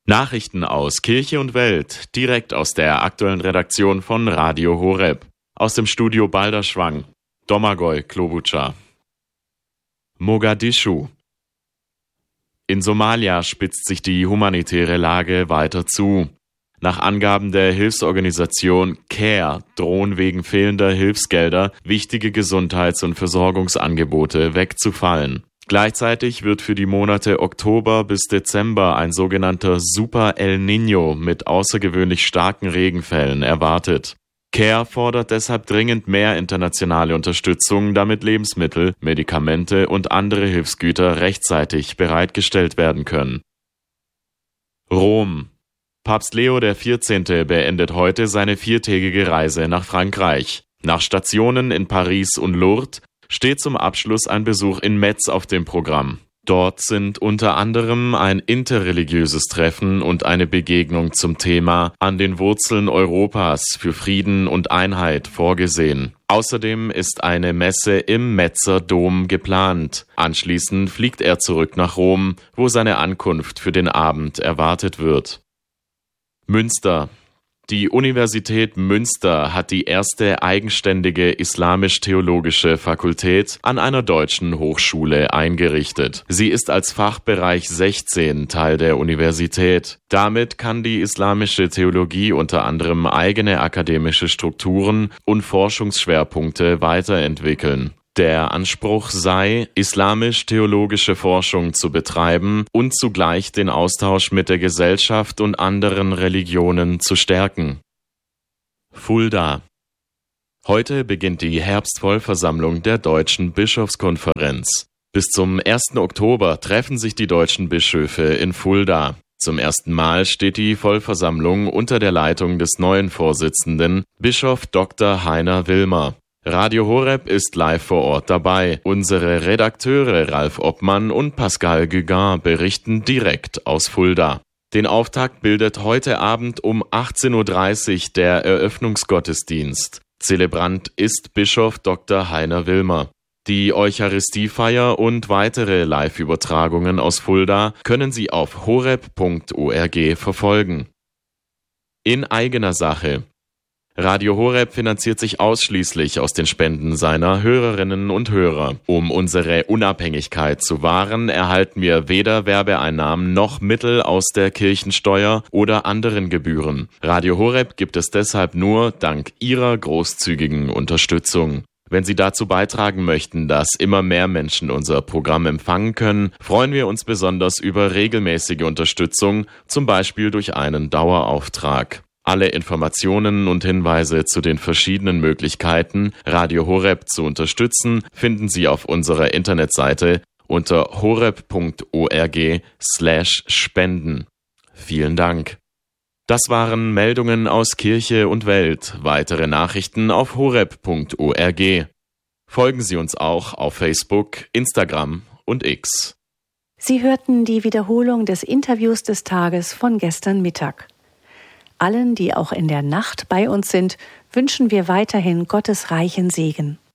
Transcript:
Nachrichten aus Kirche und Welt, direkt aus der aktuellen Redaktion von Radio Horeb. Aus dem Studio Balderschwang, Domagoj Klobučar. Mogadischu. In Somalia spitzt sich die humanitäre Lage weiter zu. Nach Angaben der Hilfsorganisation CARE drohen wegen fehlender Hilfsgelder wichtige Gesundheits- und Versorgungsangebote wegzufallen. Gleichzeitig wird für die Monate Oktober bis Dezember ein sogenannter Super El Niño mit außergewöhnlich starken Regenfällen erwartet. CARE fordert deshalb dringend mehr internationale Unterstützung, damit Lebensmittel, Medikamente und andere Hilfsgüter rechtzeitig bereitgestellt werden können. Rom. Papst Leo XIV. Beendet heute seine 4-tägige Reise nach Frankreich. Nach Stationen in Paris und Lourdes steht zum Abschluss ein Besuch in Metz auf dem Programm. Dort sind unter anderem ein interreligiöses Treffen und eine Begegnung zum Thema An den Wurzeln Europas für Frieden und Einheit vorgesehen. Außerdem ist eine Messe im Metzer Dom geplant. Anschließend fliegt er zurück nach Rom, wo seine Ankunft für den Abend erwartet wird. Münster. Die Universität Münster hat die erste eigenständige islamisch-theologische Fakultät an einer deutschen Hochschule eingerichtet. Sie ist als Fachbereich 16 Teil der Universität. Damit kann die islamische Theologie unter anderem eigene akademische Strukturen und Forschungsschwerpunkte weiterentwickeln. Der Anspruch sei, islamisch-theologische Forschung zu betreiben und zugleich den Austausch mit der Gesellschaft und anderen Religionen zu stärken. Fulda. Heute beginnt die Herbstvollversammlung der Deutschen Bischofskonferenz. Bis zum 1. Oktober treffen sich die deutschen Bischöfe in Fulda. Zum ersten Mal steht die Vollversammlung unter der Leitung des neuen Vorsitzenden, Bischof Dr. Heiner Wilmer. Radio Horeb ist live vor Ort dabei. Unsere Redakteure Ralf Obmann und Pascal Guegan berichten direkt aus Fulda. Den Auftakt bildet heute Abend um 18:30 Uhr der Eröffnungsgottesdienst. Zelebrant ist Bischof Dr. Heiner Wilmer. Die Eucharistiefeier und weitere Live-Übertragungen aus Fulda können Sie auf horeb.org verfolgen. In eigener Sache. Radio Horeb finanziert sich ausschließlich aus den Spenden seiner Hörerinnen und Hörer. Um unsere Unabhängigkeit zu wahren, erhalten wir weder Werbeeinnahmen noch Mittel aus der Kirchensteuer oder anderen Gebühren. Radio Horeb gibt es deshalb nur dank Ihrer großzügigen Unterstützung. Wenn Sie dazu beitragen möchten, dass immer mehr Menschen unser Programm empfangen können, freuen wir uns besonders über regelmäßige Unterstützung, zum Beispiel durch einen Dauerauftrag. Alle Informationen und Hinweise zu den verschiedenen Möglichkeiten, Radio Horeb zu unterstützen, finden Sie auf unserer Internetseite unter horeb.org/spenden. Vielen Dank. Das waren Meldungen aus Kirche und Welt. Weitere Nachrichten auf horeb.org. Folgen Sie uns auch auf Facebook, Instagram und X. Sie hörten die Wiederholung des Interviews des Tages von gestern Mittag. Allen, die auch in der Nacht bei uns sind, wünschen wir weiterhin Gottes reichen Segen.